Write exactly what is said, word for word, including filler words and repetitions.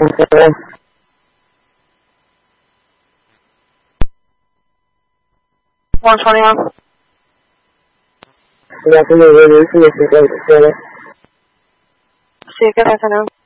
one twenty-one. Ya que me voy a decir que se puede. Sí, ¿qué pasa, no?